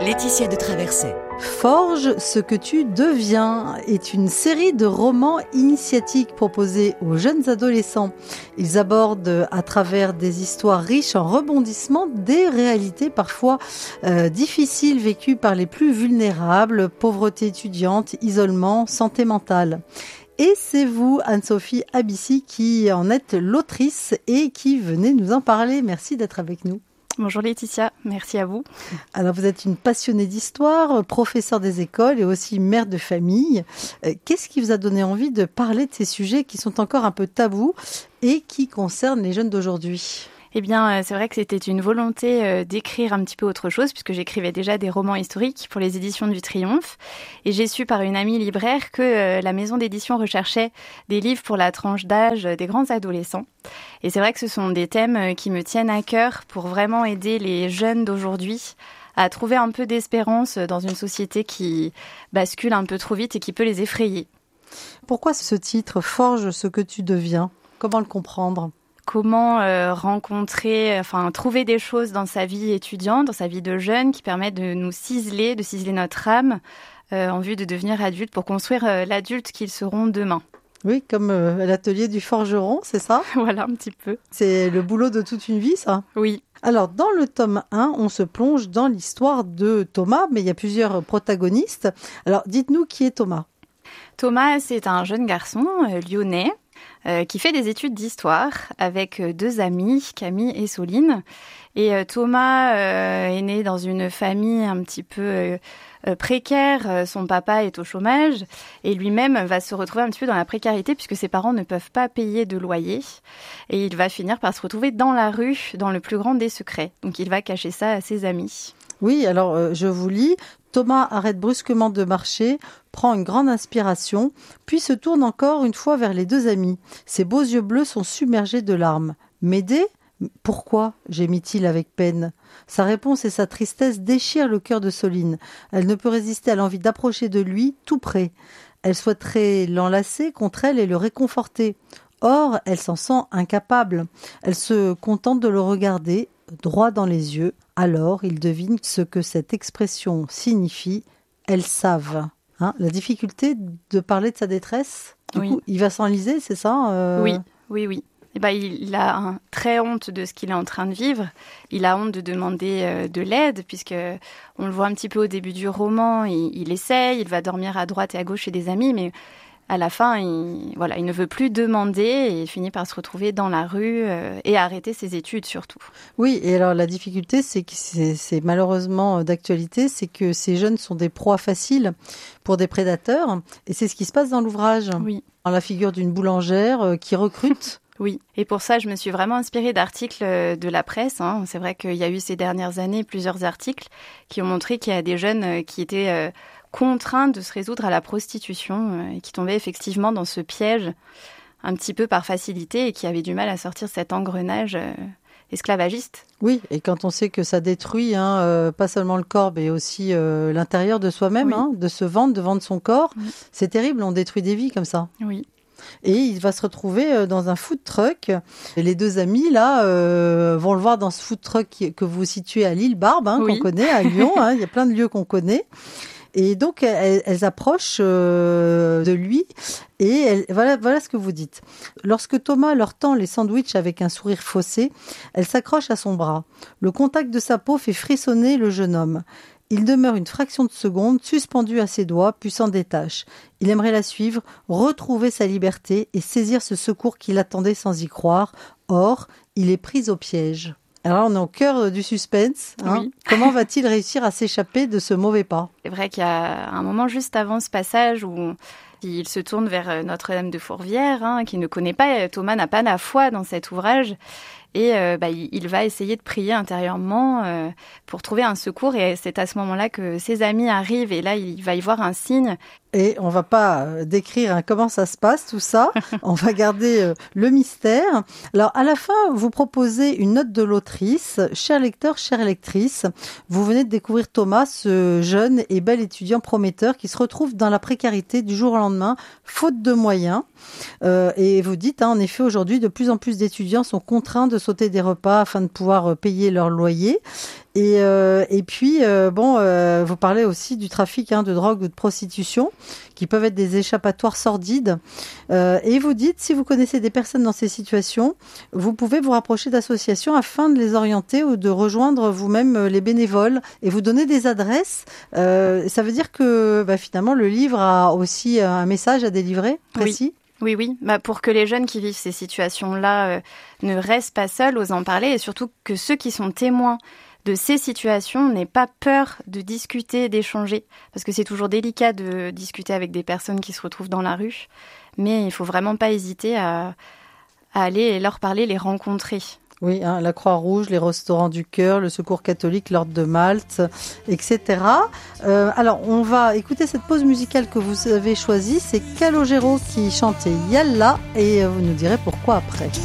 Laetitia de Traversée. Forge ce que tu deviens est une série de romans initiatiques proposés aux jeunes adolescents. Ils abordent à travers des histoires riches en rebondissements des réalités parfois difficiles vécues par les plus vulnérables, pauvreté étudiante, isolement, santé mentale. Et c'est vous, Anne-Sophie Abissi, qui en êtes l'autrice et qui venez nous en parler. Merci d'être avec nous. Bonjour Laetitia, merci à vous. Alors vous êtes une passionnée d'histoire, professeure des écoles et aussi mère de famille. Qu'est-ce qui vous a donné envie de parler de ces sujets qui sont encore un peu tabous et qui concernent les jeunes d'aujourd'hui ? Eh bien, c'est vrai que c'était une volonté d'écrire un petit peu autre chose, puisque j'écrivais déjà des romans historiques pour les éditions du Triomphe. Et j'ai su par une amie libraire que la maison d'édition recherchait des livres pour la tranche d'âge des grands adolescents. Et c'est vrai que ce sont des thèmes qui me tiennent à cœur pour vraiment aider les jeunes d'aujourd'hui à trouver un peu d'espérance dans une société qui bascule un peu trop vite et qui peut les effrayer. Pourquoi ce titre « Forge ce que tu deviens » ? Comment le comprendre ? Comment trouver des choses dans sa vie étudiante, dans sa vie de jeune, qui permettent de nous ciseler, de ciseler notre âme en vue de devenir adulte pour construire l'adulte qu'ils seront demain. Oui, comme l'atelier du forgeron, c'est ça ? Voilà, un petit peu. C'est le boulot de toute une vie, ça ? Oui. Alors, dans le tome 1, on se plonge dans l'histoire de Thomas, mais il y a plusieurs protagonistes. Alors, dites-nous qui est Thomas ? Thomas, c'est un jeune garçon lyonnais qui fait des études d'histoire avec deux amis, Camille et Soline. Et Thomas est né dans une famille un petit peu précaire. Son papa est au chômage et lui-même va se retrouver un petit peu dans la précarité puisque ses parents ne peuvent pas payer de loyer. Et il va finir par se retrouver dans la rue, dans le plus grand des secrets. Donc il va cacher ça à ses amis. Oui, alors je vous lis. Thomas arrête brusquement de marcher, prend une grande inspiration, puis se tourne encore une fois vers les deux amis. Ses beaux yeux bleus sont submergés de larmes. « M'aider ? Pourquoi ?» gémit-il avec peine. Sa réponse et sa tristesse déchirent le cœur de Soline. Elle ne peut résister à l'envie d'approcher de lui, tout près. Elle souhaiterait l'enlacer contre elle et le réconforter. Or, elle s'en sent incapable. Elle se contente de le regarder, droit dans les yeux. Alors, il devine ce que cette expression signifie. Elles savent. La difficulté de parler de sa détresse, du coup, il va s'enliser, c'est ça Oui. Et il a très honte de ce qu'il est en train de vivre. Il a honte de demander de l'aide, puisque on le voit un petit peu au début du roman. Il essaye, il va dormir à droite et à gauche chez des amis, mais à la fin, il ne veut plus demander et il finit par se retrouver dans la rue et arrêter ses études surtout. Oui, et alors la difficulté, c'est que c'est malheureusement d'actualité, c'est que ces jeunes sont des proies faciles pour des prédateurs et c'est ce qui se passe dans l'ouvrage. Oui. Dans la figure d'une boulangère qui recrute. Oui, et pour ça, je me suis vraiment inspirée d'articles de la presse. C'est vrai qu'il y a eu ces dernières années plusieurs articles qui ont montré qu'il y a des jeunes qui étaient contraints de se résoudre à la prostitution et qui tombaient effectivement dans ce piège un petit peu par facilité et qui avaient du mal à sortir de cet engrenage esclavagiste. Oui, et quand on sait que ça détruit pas seulement le corps, mais aussi l'intérieur de soi-même, de se vendre, de vendre son corps, c'est terrible, on détruit des vies comme ça. Oui. Et il va se retrouver dans un food truck. Et les deux amis, là, vont le voir dans ce food truck que vous situez à l'île Barbe, qu'on connaît, à Lyon. Il y a plein de lieux qu'on connaît. Et donc, elles approchent de lui et voilà ce que vous dites. Lorsque Thomas leur tend les sandwichs avec un sourire faussé, elle s'accroche à son bras. Le contact de sa peau fait frissonner le jeune homme. Il demeure une fraction de seconde, suspendu à ses doigts, puis s'en détache. Il aimerait la suivre, retrouver sa liberté et saisir ce secours qu'il attendait sans y croire. Or, il est pris au piège. Alors, on est au cœur du suspense. Oui. Comment va-t-il réussir à s'échapper de ce mauvais pas ? C'est vrai qu'il y a un moment juste avant ce passage où il se tourne vers Notre-Dame de Fourvière, qu'il ne connaît pas. Thomas n'a pas la foi dans cet ouvrage. Et il va essayer de prier intérieurement pour trouver un secours. Et c'est à ce moment-là que ses amis arrivent. Et là, il va y voir un signe. Et on va pas décrire comment ça se passe, tout ça. On va garder le mystère. Alors, à la fin, vous proposez une note de l'autrice. Cher lecteur, chère lectrice, vous venez de découvrir Thomas, ce jeune et bel étudiant prometteur qui se retrouve dans la précarité du jour au lendemain, faute de moyens. Et vous dites, en effet, aujourd'hui, de plus en plus d'étudiants sont contraints de sauter des repas afin de pouvoir payer leur loyer. Et puis, vous parlez aussi du trafic de drogue ou de prostitution, qui peuvent être des échappatoires sordides. Et vous dites, si vous connaissez des personnes dans ces situations, vous pouvez vous rapprocher d'associations afin de les orienter ou de rejoindre vous-même les bénévoles et vous donner des adresses. Ça veut dire que finalement, le livre a aussi un message à délivrer précis. Oui. Pour que les jeunes qui vivent ces situations-là ne restent pas seuls, osent en parler, et surtout que ceux qui sont témoins de ces situations n'aient pas peur de discuter, d'échanger, parce que c'est toujours délicat de discuter avec des personnes qui se retrouvent dans la rue, mais il faut vraiment pas hésiter à aller leur parler, les rencontrer. Oui, la Croix-Rouge, les Restaurants du Cœur, le Secours catholique, l'Ordre de Malte, etc. Alors, on va écouter cette pause musicale que vous avez choisie. C'est Calogero qui chantait Yalla, et vous nous direz pourquoi après.